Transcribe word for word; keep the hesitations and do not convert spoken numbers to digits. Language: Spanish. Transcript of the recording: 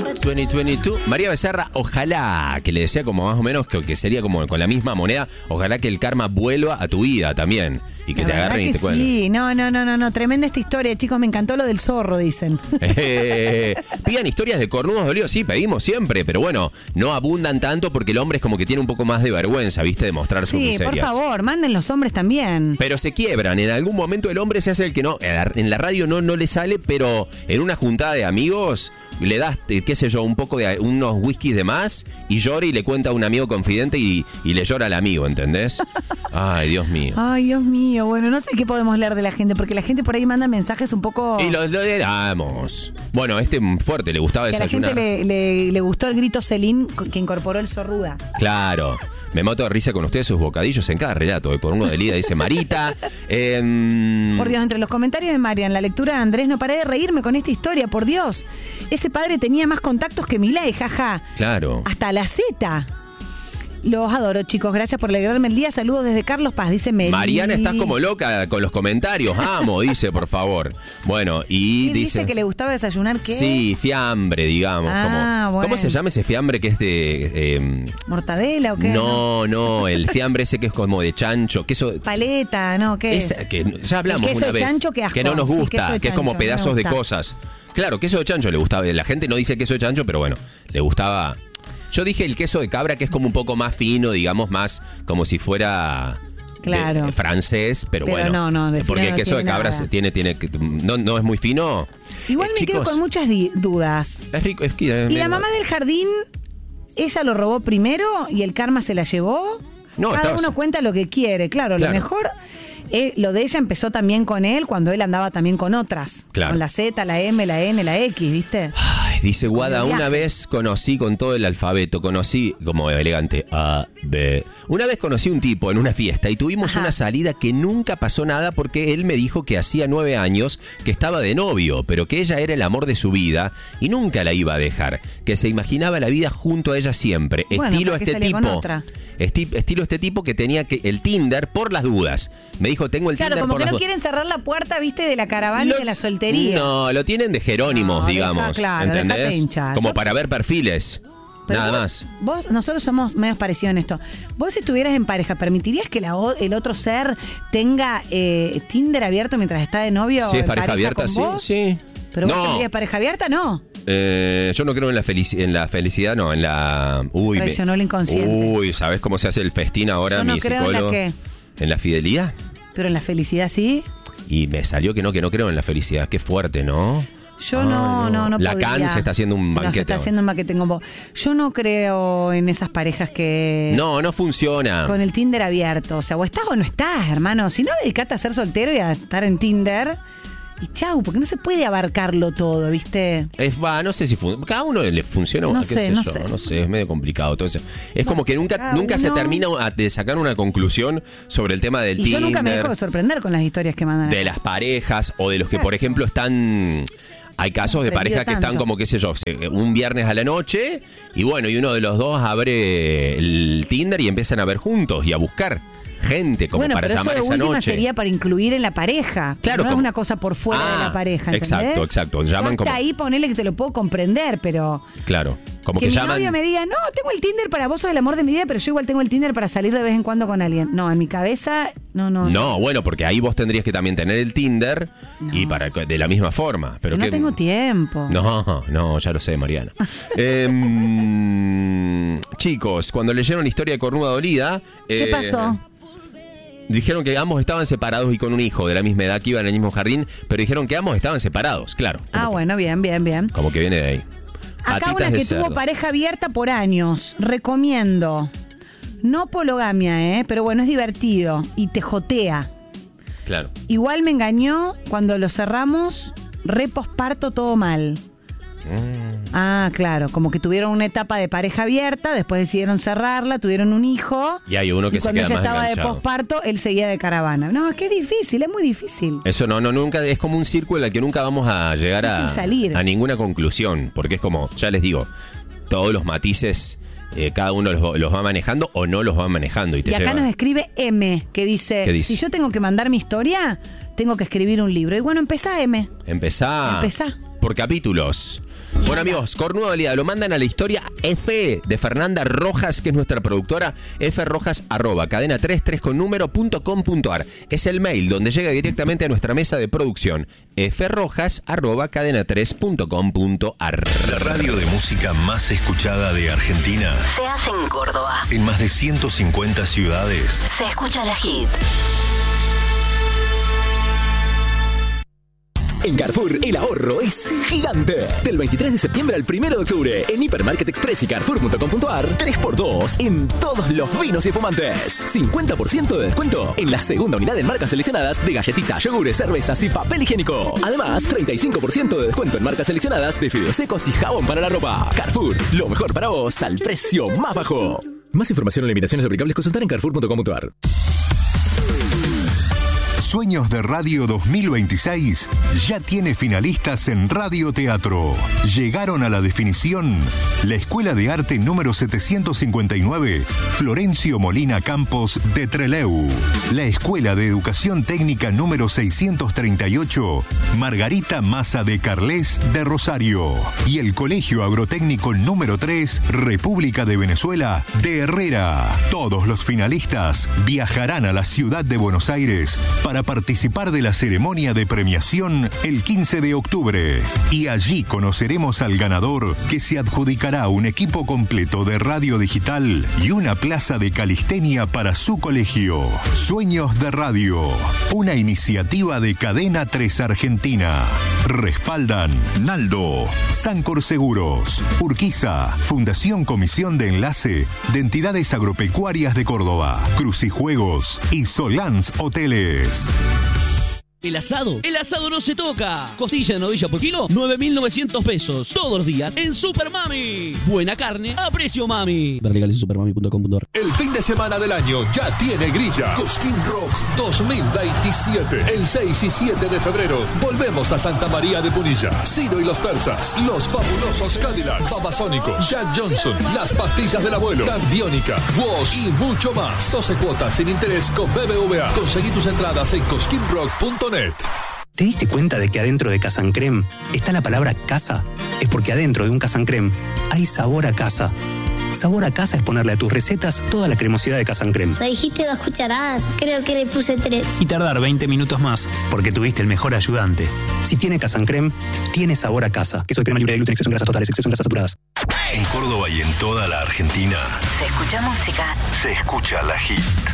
dos mil veintidós. María Becerra, ojalá, que le decía como más o menos que, que sería como con la misma moneda, ojalá que el karma vuelva a tu vida también. Y que la te agarren que y te sí. cuenten. Sí, no, no, no, no, no, tremenda esta historia, chicos, me encantó lo del zorro, dicen. Eh, pidan historias de cornudos dolidos, sí, pedimos siempre, pero bueno, no abundan tanto porque el hombre es como que tiene un poco más de vergüenza, ¿viste? De mostrar sus Sí, miserias. por favor, manden los hombres también. Pero se quiebran, en algún momento el hombre se hace el que no, en la radio no, no le sale, pero en una juntada de amigos le das, qué sé yo, un poco de unos whiskies de más y llora y le cuenta a un amigo confidente y, y le llora al amigo, ¿entendés? Ay, Dios mío. Ay, Dios mío, bueno, no sé qué podemos leer de la gente, porque la gente por ahí manda mensajes un poco... Y los lo damos. Bueno, este fuerte, le gustaba que desayunar. A la gente le, le, le gustó el grito Celine que incorporó el zorruda. Claro. Me mato de risa con ustedes sus bocadillos en cada relato. Por uno de Lida dice Marita. Eh, por Dios, entre los comentarios de Marian, la lectura de Andrés, no paré de reírme con esta historia, por Dios. Ese padre tenía más contactos que Milei, jaja. Claro. Hasta la Z. Los adoro, chicos. Gracias por alegrarme el día. Saludos desde Carlos Paz, dice Meli. Mariana, estás como loca con los comentarios. Amo, dice, por favor. Bueno, y ¿Quién dice... dice que le gustaba desayunar qué? Sí, fiambre, digamos. Ah, como, bueno. ¿Cómo se llama ese fiambre que es de... Eh, ¿Mortadela o qué? no, no, el fiambre ese que es como de chancho. Queso... Paleta, ¿no? ¿Qué es? Esa, que ya hablamos El queso una de vez. chancho, qué asco. Que no nos Sí, gusta, queso de que es como chancho, no me pedazos de gusta. cosas. Claro, queso de chancho le gustaba. La gente no dice queso de chancho, pero bueno, le gustaba... Yo dije el queso de cabra, que es como un poco más fino, digamos, más como si fuera Claro. de- francés, pero, Pero bueno. no, no, de porque fino el no queso de tiene cabra nada. se tiene, tiene, que- no, no es muy fino. Igual Eh, me quedo chicos, con muchas di- dudas. Es rico, es que... eh, ¿Y la me- mamá del jardín, ella lo robó primero y el karma se la llevó? No, Cada estaba- uno cuenta lo que quiere, claro, Claro. lo mejor... eh, lo de ella empezó también con él cuando él andaba también con otras. Claro. Con la Z, la M, la N, la X, ¿viste? Ay, dice Guada, Con el una viaje. vez conocí con todo el alfabeto, conocí como elegante A, B. Una vez conocí un tipo en una fiesta y tuvimos Ajá. una salida que nunca pasó nada porque él me dijo que hacía nueve años que estaba de novio, pero que ella era el amor de su vida y nunca la iba a dejar, que se imaginaba la vida junto a ella siempre. Bueno, estilo ¿para qué este salía con tipo. otra? esti- estilo este tipo que tenía que el Tinder por las dudas. Me dijo, tengo el Claro, Tinder como por que las no dudas. quieren cerrar la puerta, ¿viste? De la caravana Lo- y de la soltería. No, lo tienen de Jerónimos, No, deja- digamos. claro, ¿entendés? déjate hinchar. Como Yo- para ver perfiles. Pero Nada vos- más. Vos, nosotros somos medios parecidos en esto. Vos, si estuvieras en pareja, ¿permitirías que la o- el otro ser tenga eh, Tinder abierto mientras está de novio? Si es en pareja abierta, con sí, vos? sí. ¿Pero vos No. tendrías pareja abierta? No. Eh, yo no creo en la, felici- en la felicidad, no, en la... Uy, me- Traicionó el inconsciente. Uy, ¿sabés cómo se hace el festín ahora, Yo no mi creo en la psicólogo? qué. ¿En la fidelidad? Pero en la felicidad sí. Y me salió que no, que no creo en la felicidad. Qué fuerte, ¿no? Yo Ay, no, no, no Lacan podría. se está haciendo un No, se banquete está ahora. haciendo un banquete con vos. Yo no creo en esas parejas que... No, no funciona. Con el Tinder abierto. O sea, o estás o no estás, hermano. Si no, dedicate a ser soltero y a estar en Tinder. Y chau, porque no se puede abarcarlo todo, ¿viste? Es, va, no sé si fun- cada uno le funciona, No qué sé, sé no yo, sé. no sé, es medio complicado todo eso. Es como que nunca, cada nunca se uno- termina de sacar una conclusión sobre el tema del Y Tinder, yo nunca me dejo de sorprender con las historias que mandan. de acá. las parejas o de los que, por Exacto. ejemplo, están... Hay casos de Hemos parejas que aprendido están tanto. como, qué sé yo, se- un viernes a la noche y bueno, y uno de los dos abre el Tinder y empiezan a ver juntos y a buscar gente como Bueno, para pero eso llamar de esa última noche. sería para incluir en la pareja. Claro, no como- es una cosa por fuera Ah, de la pareja, ¿entendés? exacto, exacto. Yo Llaman hasta como- ahí ponele que te lo puedo comprender, pero... Claro, como que que, mi llaman... novio me diga, no, tengo el Tinder para vos, sos el amor de mi vida, pero yo igual tengo el Tinder para salir de vez en cuando con alguien. No, en mi cabeza, no, no. No, bueno, porque ahí vos tendrías que también tener el Tinder y para de la misma forma. Pero Que no que, tengo tiempo. No, no, ya lo sé, Mariana. Em, chicos, cuando leyeron la historia de Cornuda Dolida... ¿Qué eh, pasó? Dijeron que ambos estaban separados y con un hijo de la misma edad que iban en el mismo jardín, pero dijeron que ambos estaban separados, claro. Como Ah, que- bueno, bien, bien, bien. Como que viene de ahí. Acá Patitas una de que cerdo. tuvo pareja abierta por años. Recomiendo. No pologamia, ¿eh? Pero bueno, es divertido. Y te jotea. Claro. Igual me engañó cuando lo cerramos, re posparto todo mal. Ah, claro, como que tuvieron una etapa de pareja abierta, después decidieron cerrarla, tuvieron un hijo. Y hay uno que y se cuando queda ella más estaba de enganchado. posparto, él seguía de caravana. No, es que es difícil, es muy difícil. Eso no, no, nunca, es como un círculo al que nunca vamos a llegar a, Difícil salir. a ninguna conclusión, porque es como, ya les digo, todos los matices, eh, cada uno los, los va manejando o no los va manejando. Y, te Y acá lleva- nos escribe M, que dice, ¿Qué dice? si yo tengo que mandar mi historia, tengo que escribir un libro. Y bueno, empezá, M. Empezá. Empezá. por capítulos. Bueno, amigos, cornudo del día, lo mandan a la historia F de Fernanda Rojas, que es nuestra productora, frojas arroba cadena tres tres con número punto com punto ar. Es el mail donde llega directamente a nuestra mesa de producción, frojas arroba cadena tres punto com punto ar. La radio de música más escuchada de Argentina se hace en Córdoba. En más de ciento cincuenta ciudades. Se escucha la hit. En Carrefour, el ahorro es gigante. Del veintitrés de septiembre al primero de octubre, en Hipermarket Express y Carrefour punto com punto ar, tres por dos en todos los vinos y espumantes. cincuenta por ciento de descuento en la segunda unidad en marcas seleccionadas de galletitas, yogures, cervezas y papel higiénico. Además, treinta y cinco por ciento de descuento en marcas seleccionadas de fideos secos y jabón para la ropa. Carrefour, lo mejor para vos al precio más bajo. Más información o limitaciones aplicables, consultar en carrefour punto com punto ar. Sueños de Radio dos mil veintiséis ya tiene finalistas en Radio Teatro. Llegaron a la definición la Escuela de Arte número setecientos cincuenta y nueve, Florencio Molina Campos de Trelew. La Escuela de Educación Técnica número seiscientos treinta y ocho, Margarita Maza de Carles de Rosario. Y el Colegio Agrotécnico número tres, República de Venezuela de Herrera. Todos los finalistas viajarán a la ciudad de Buenos Aires para participar de la ceremonia de premiación el quince de octubre. Y allí conoceremos al ganador, que se adjudicará un equipo completo de radio digital y una plaza de calistenia para su colegio. Sueños de Radio, una iniciativa de Cadena tres Argentina. Respaldan Naldo, Sancor Seguros, Urquiza, Fundación Comisión de Enlace de Entidades Agropecuarias de Córdoba, Crucijuegos y Solans Hoteles. El asado, el asado no se toca. Costilla de novilla por kilo, nueve mil novecientos pesos. Todos los días en Super Mami. Buena carne a precio mami. Ver legales en supermami punto com punto ar. El fin de semana del año ya tiene grilla. Cosquín Rock dos mil veintisiete. El seis y siete de febrero volvemos a Santa María de Punilla. Ciro y los Persas, Los Fabulosos Cadillacs, Babasónicos, Jack Johnson, Las Pastillas del Abuelo, Tan Biónica, Woz y mucho más. doce cuotas sin interés con B B V A. Conseguí tus entradas en cosquín rock punto net. ¿Te diste cuenta de que adentro de Casancrem está la palabra casa? Es porque adentro de un Casancrem hay sabor a casa. Sabor a casa es ponerle a tus recetas toda la cremosidad de Casancrem. Me dijiste dos cucharadas, creo que le puse tres. Y tardar veinte minutos más, porque tuviste el mejor ayudante. Si tiene Casancrem, tiene sabor a casa. Queso de crema libre de gluten, exceso en grasas totales, exceso en grasas saturadas. En Córdoba y en toda la Argentina Se escucha música. se escucha la hit.